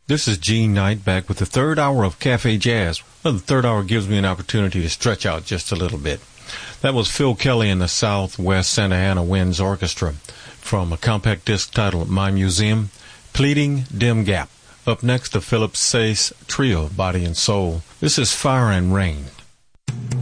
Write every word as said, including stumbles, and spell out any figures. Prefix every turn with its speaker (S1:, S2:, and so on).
S1: This is Gene Knight back with the third hour of Cafe Jazz. Well, the third hour gives me an opportunity to stretch out just a little bit. That was Phil Kelly and the Southwest Santa Ana Winds Orchestra from a compact disc titled My Museum, Pleading Dim Gap. Up next, the Philip Sayce Trio, Body and Soul. This is Fire and Rain.